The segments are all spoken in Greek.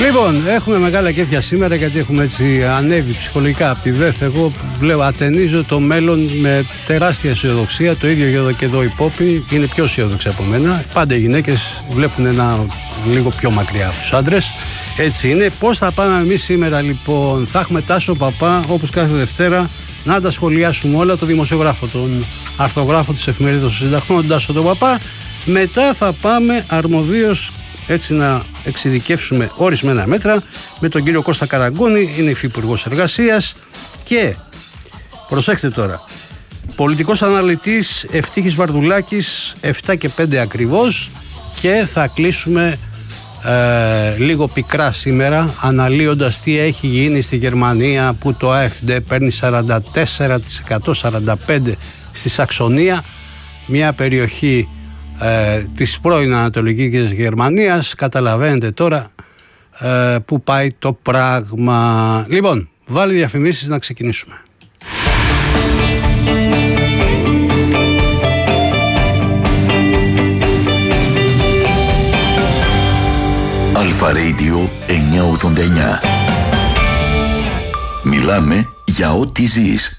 Λοιπόν, έχουμε μεγάλα κέφια σήμερα γιατί έχουμε έτσι ανέβει ψυχολογικά από τη ΔΕΘ. Εγώ ατενίζω το μέλλον με τεράστια αισιοδοξία. Το ίδιο και εδώ οι πόποι είναι πιο αισιοδοξοί από μένα. Πάντα οι γυναίκες βλέπουν λίγο πιο μακριά από τους άντρες. Έτσι είναι. Πώς θα πάμε εμείς σήμερα λοιπόν? Θα έχουμε Τάσο Παπά όπως κάθε Δευτέρα να τα σχολιάσουμε όλα. Το δημοσιογράφο, τον αρθρογράφο της εφημερίδας των Συντακτών, τον Τάσο τον Παπά. Μετά θα πάμε αρμοδίως έτσι να εξειδικεύσουμε ορισμένα μέτρα με τον κύριο Κώστα Καραγκούνη, είναι υφυπουργός εργασίας. Και προσέξτε τώρα, πολιτικός αναλυτής Ευτύχης Βαρδουλάκης, 7 και 5 ακριβώς. Και θα κλείσουμε λίγο πικρά σήμερα αναλύοντας τι έχει γίνει στη Γερμανία, που το AfD παίρνει 44%, 45% στη Σαξονία, μια περιοχή της πρώην Ανατολικής Γερμανίας. Καταλαβαίνετε τώρα που πάει το πράγμα. Λοιπόν, βάλει διαφημίσεις να ξεκινήσουμε. Αλφα Radio 989. Μιλάμε για ό,τι ζεις.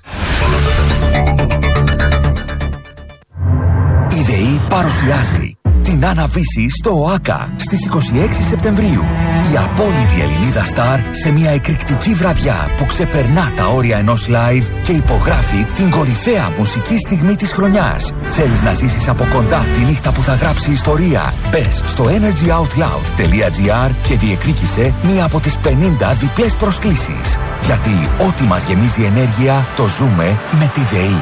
Η ΔΕΗ παρουσιάζει την Άννα-Βύση στο ΟΑΚΑ στις 26 Σεπτεμβρίου. Η απόλυτη Ελληνίδα στάρ σε μια εκρηκτική βραδιά που ξεπερνά τα όρια ενός live και υπογράφει την κορυφαία μουσική στιγμή της χρονιάς. Θέλεις να ζήσεις από κοντά τη νύχτα που θα γράψει ιστορία? Μπες στο energyoutloud.gr και διεκδίκησε μία από τις 50 διπλές προσκλήσεις. Γιατί ό,τι μας γεμίζει ενέργεια το ζούμε με τη ΔΕΗ.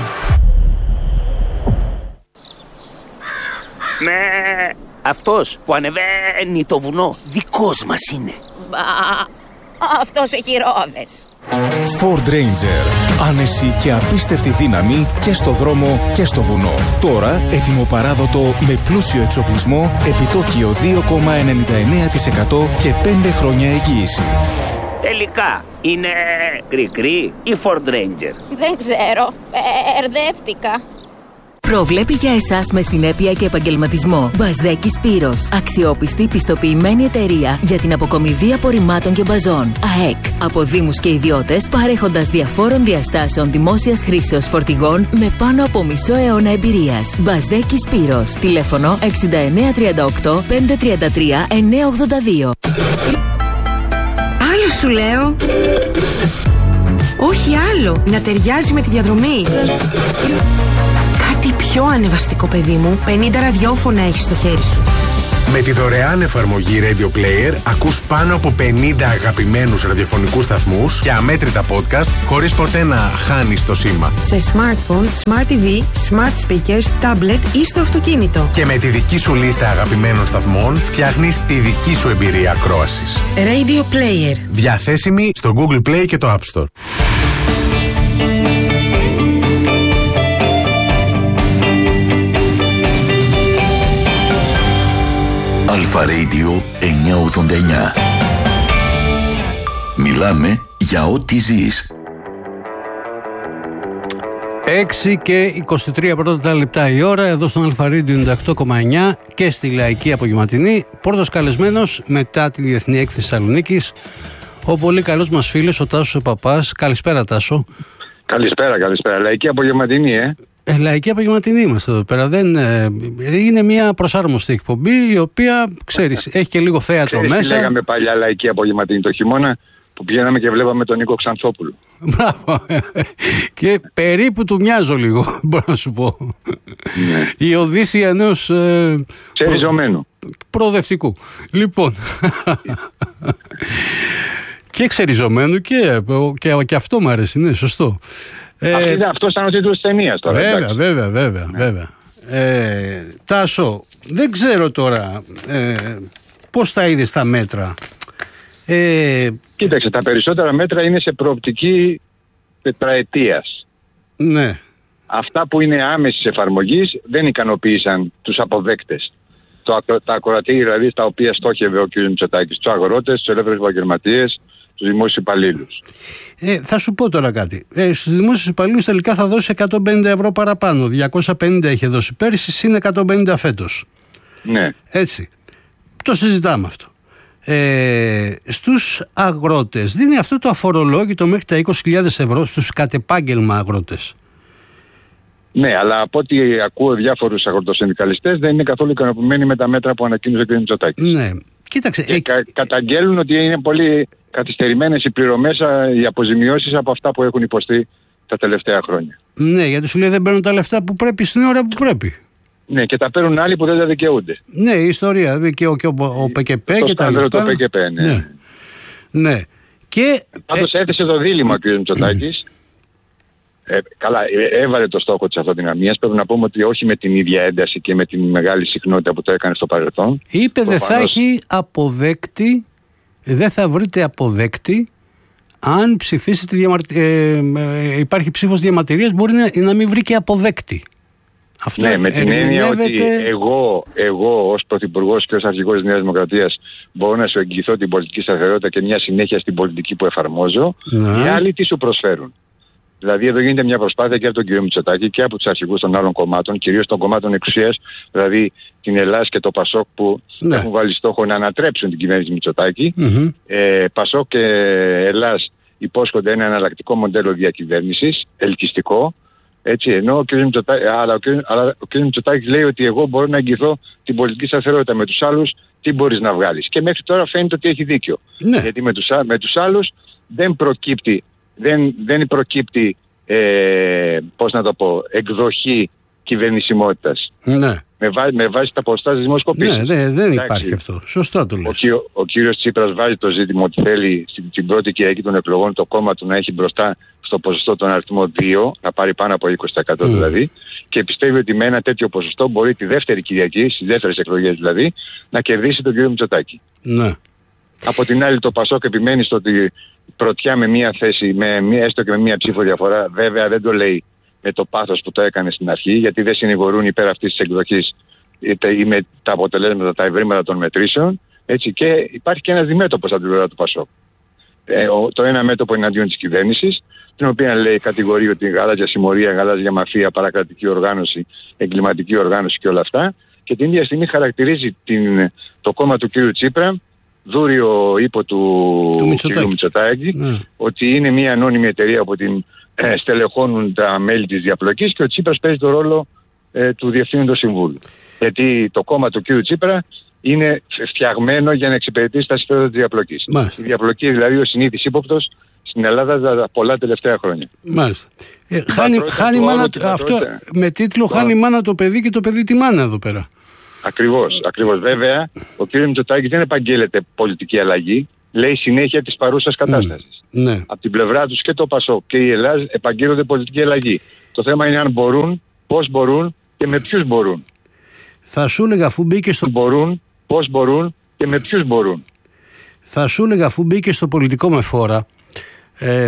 Ναι, αυτός που ανεβαίνει το βουνό δικός μας είναι. Αυτός έχει ρόδες. Ford Ranger. Άνεση και απίστευτη δύναμη και στο δρόμο και στο βουνό. Τώρα έτοιμο με πλούσιο εξοπλισμό, επιτόκιο 2,99% και 5 χρόνια εγγύηση. Τελικά είναι κρικρή ή Ford Ranger? Δεν ξέρω, ερδεύτηκα. Προβλέπει για εσάς με συνέπεια και επαγγελματισμό. Μπασδέκης Πύρος. Αξιόπιστη, πιστοποιημένη εταιρεία για την αποκομιδή απορριμμάτων και μπαζών. ΑΕΚ. Από δήμους και ιδιώτες, παρέχοντας διαφόρων διαστάσεων δημόσιας χρήσεως φορτηγών με πάνω από μισό αιώνα εμπειρίας. Μπασδέκης Πύρος. Τηλέφωνο 6938 533 982. Άλλο σου λέω. Όχι άλλο. Να ταιριάζει με τη διαδρομή. Κάτι πιο ανεβαστικό, παιδί μου. 50 ραδιόφωνα έχεις στο χέρι σου. Με τη δωρεάν εφαρμογή Radio Player ακούς πάνω από 50 αγαπημένους ραδιοφωνικούς σταθμούς και αμέτρητα podcast χωρίς ποτέ να χάνεις το σήμα. Σε smartphone, smart TV, smart speakers, tablet ή στο αυτοκίνητο. Και με τη δική σου λίστα αγαπημένων σταθμών φτιάχνεις τη δική σου εμπειρία ακρόασης. Radio Player. Διαθέσιμη στο Google Play και το App Store. Αλφα Radio 989. Μιλάμε για ό,τι ζεις. 6 και 23 πρώτα λεπτά η ώρα, εδώ στον Αλφα Radio 98,9 και στη Λαϊκή Απογευματινή. Πρώτος καλεσμένος μετά τη Διεθνή Έκθεση Θεσσαλονίκης, ο πολύ καλός μας φίλος, ο Τάσος ο Παπάς. Καλησπέρα, Τάσο. Καλησπέρα. Λαϊκή Απογευματινή, Λαϊκή Απογευματινή είμαστε εδώ πέρα. Είναι μια προσάρμοστη εκπομπή, η οποία, ξέρεις, έχει και λίγο θέατρο μέσα. Λέγαμε παλιά Λαϊκή Απογευματινή το χειμώνα, που πηγαίναμε και βλέπαμε τον Νίκο Ξανθόπουλο. Μπράβο. Και περίπου του μοιάζω λίγο, μπορώ να σου πω. Ναι. Η Οδύσσια ενός ξεριζωμένου προοδευτικού. Λοιπόν, και ξεριζωμένου και αυτό μου αρέσει, ναι, σωστό. Αυτό ήταν ο τίτλος της ταινίας τώρα. Βέβαια. Τάσο, δεν ξέρω τώρα πώς τα είδες τα μέτρα. Κοίταξε, τα περισσότερα μέτρα είναι σε προοπτική τετραετίας. Ναι. Αυτά που είναι άμεσης εφαρμογής δεν ικανοποίησαν τους αποδέκτες. Τα ακροατήρια δηλαδή τα οποία στόχευε ο κ. Μητσοτάκης, τους αγρότες, τους ελεύθερους επαγγελματίες, τους δημόσιους υπαλλήλους. Θα σου πω τώρα κάτι. Στους δημόσιους υπαλλήλους τελικά θα δώσει 150 ευρώ παραπάνω. 250 είχε δώσει πέρυσι, συν 150 φέτος. Ναι. Έτσι. Το συζητάμε αυτό. στους αγρότες δίνει αυτό το αφορολόγητο μέχρι τα 20.000 ευρώ στους κατεπάγγελμα αγρότες. Ναι, αλλά από ό,τι ακούω διάφορους αγροτοσυνδικαλιστές δεν είναι καθόλου ικανοποιημένοι με τα μέτρα που ανακοίνωσε ο κ. Μητσοτάκης. Ναι, κοίταξε. Καταγγέλνουν ότι είναι πολύ καθυστερημένες οι πληρωμές, οι αποζημιώσεις από αυτά που έχουν υποστεί τα τελευταία χρόνια. Ναι, γιατί σου λέει δεν παίρνουν τα λεφτά που πρέπει στην ώρα που πρέπει. Ναι, και τα παίρνουν άλλοι που δεν τα δικαιούνται. Ναι, η ιστορία. Και ο ΠΚΠ και τα λοιπά. Το ΠΚΠ, ναι. Ναι. Και πάντως έθεσε το δίλημμα ο κ. Μητσοτάκης. Καλά, έβαλε το στόχο της αυτοδυναμίας. Πρέπει να πούμε ότι όχι με την ίδια ένταση και με την μεγάλη συχνότητα που το έκανε στο παρελθόν. Είπε δεν θα έχει αποδέκτη, δεν θα βρείτε αποδέκτη αν ψηφίσετε υπάρχει ψήφος διαμαρτυρίας, μπορεί να μην βρει και αποδέκτη. Αυτό ναι, με την έννοια ότι εγώ ως Πρωθυπουργός και ως Αρχηγός της Νέας Δημοκρατίας μπορώ να σου εγγυηθώ την πολιτική σταθερότητα και μια συνέχεια στην πολιτική που εφαρμόζω. Οι άλλοι τι σου προσφέρουν. Δηλαδή, εδώ γίνεται μια προσπάθεια και από τον κ. Μητσοτάκη και από τους αρχηγούς των άλλων κομμάτων, κυρίως των κομμάτων εξουσίας, δηλαδή την ΕΛΑΣ και το ΠΑΣΟΚ, που έχουν βάλει στόχο να ανατρέψουν την κυβέρνηση Μητσοτάκη. ΠΑΣΟΚ και ΕΛΑΣ υπόσχονται ένα εναλλακτικό μοντέλο διακυβέρνησης, ελκυστικό. Έτσι, ενώ ο κ. Μητσοτάκης λέει ότι εγώ μπορώ να εγγυηθώ την πολιτική σταθερότητα. Με τους άλλους τι μπορείς να βγάλεις. Και μέχρι τώρα φαίνεται ότι έχει δίκιο. Ναι. Γιατί με τους άλλους δεν προκύπτει πώς να το πω, εκδοχή κυβερνησιμότητας. Ναι. Με βάση τα ποσοστά της δημοσκοπήσης. Ναι, δεν υπάρχει αυτό. Σωστά το λες. Ο κύριος Τσίπρας βάζει το ζήτημα ότι θέλει στην πρώτη Κυριακή των εκλογών το κόμμα του να έχει μπροστά στο ποσοστό τον αριθμό 2, να πάρει πάνω από 20% δηλαδή, και πιστεύει ότι με ένα τέτοιο ποσοστό μπορεί τη δεύτερη Κυριακή, στις δεύτερες εκλογές δηλαδή, να κερδίσει τον κύριο Μητσοτάκη. Ναι. Από την άλλη, το ΠΑΣΟΚ επιμένει στο ότι πρωτιά με μία θέση, έστω και με μία ψήφο διαφορά. Βέβαια, δεν το λέει με το πάθος που το έκανε στην αρχή, γιατί δεν συνηγορούν υπέρ αυτής της εκδοχής ή με τα αποτελέσματα, τα ευρήματα των μετρήσεων. Έτσι, και υπάρχει και ένας διμέτωπος από την πλευρά του ΠΑΣΟΚ. Το ένα μέτωπο είναι αντίον της κυβέρνησης, την οποία λέει κατηγορεί ότι γαλάζια συμμορία, γαλάζια μαφία, παρακρατική οργάνωση, εγκληματική οργάνωση και όλα αυτά. Και την ίδια στιγμή χαρακτηρίζει το κόμμα του κ. Τσίπρα, δούριο ύπο του κ. Μητσοτάκη, ότι είναι μια ανώνυμη εταιρεία που την στελεχώνουν τα μέλη της διαπλοκής και ο Τσίπρας παίζει το ρόλο του Διευθύνοντος Συμβούλου. Γιατί το κόμμα του κ. Τσίπρα είναι φτιαγμένο για να εξυπηρετήσει τα συμφέροντα της διαπλοκής. Η διαπλοκή, δηλαδή, ο συνήθις ύποπτος στην Ελλάδα τα πολλά τελευταία χρόνια. Μάλιστα. Χάνει μάνα, αυτό με τίτλο «Χάνει μάνα το παιδί και το παιδί τη μάνα» εδώ πέρα. Ακριβώς. Βέβαια, ο κ. Μητσοτάκης δεν επαγγέλλεται πολιτική αλλαγή, λέει συνέχεια της παρούσας κατάστασης. Ναι. Από την πλευρά τους και το ΠΑΣΟΚ και η Ελλάδα επαγγέλλονται πολιτική αλλαγή. Το θέμα είναι αν μπορούν, πώς μπορούν και με ποιους μπορούν. Θα σου έλεγα αφού μπήκε στο... Μπορούν, πώς μπορούν και με ποιους μπορούν. Θα σου έλεγα αφού μπήκε στο πολιτικό με φόρα,